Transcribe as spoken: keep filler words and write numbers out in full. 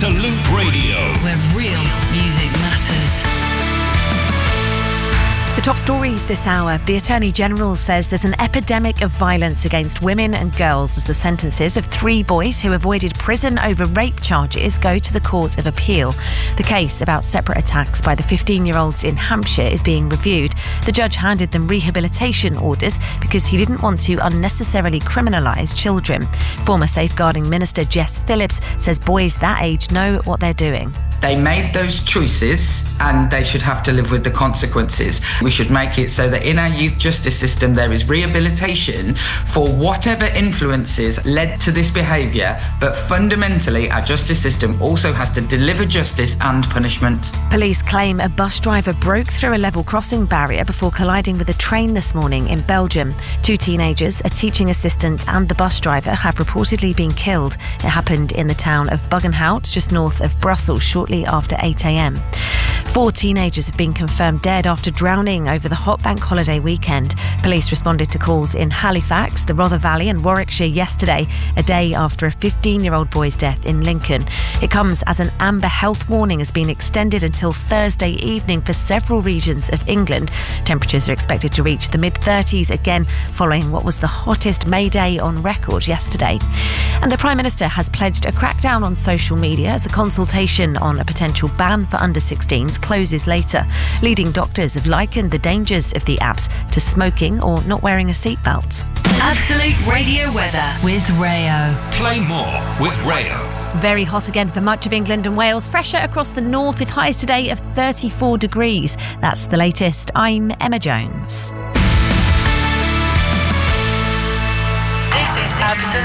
Absolute Radio, where real music matters. The top stories this hour. The Attorney General says there's an epidemic of violence against women and girls as the sentences of three boys who avoided prison over rape charges go to the Court of Appeal. The case about separate attacks by the fifteen-year-olds in Hampshire is being reviewed. The judge handed them rehabilitation orders because he didn't want to unnecessarily criminalise children. Former Safeguarding Minister Jess Phillips says boys that age know what they're doing. They made those choices and they should have to live with the consequences. We should make it so that in our youth justice system there is rehabilitation for whatever influences led to this behaviour, but fundamentally our justice system also has to deliver justice and punishment. Police claim a bus driver broke through a level crossing barrier before colliding with a train this morning in Belgium. Two teenagers, a teaching assistant and the bus driver have reportedly been killed. It happened in the town of Buggenhout, just north of Brussels, shortly after eight a.m. Four teenagers have been confirmed dead after drowning over the hot bank holiday weekend. Police responded to calls in Halifax, the Rother Valley and Warwickshire yesterday, a day after a fifteen-year-old boy's death in Lincoln. It comes as an amber health warning has been extended until Thursday evening for several regions of England. Temperatures are expected to reach the mid-thirties again following what was the hottest May Day on record yesterday. And the Prime Minister has pledged a crackdown on social media as a consultation on a potential ban for under sixteens closes later. Leading doctors have likened the dangers of the apps to smoking or not wearing a seatbelt. Absolute Radio weather with Rayo. Play more with Rayo. Very hot again for much of England and Wales. Fresher across the north with highs today of thirty-four degrees. That's the latest. I'm Emma Jones. This is Absolute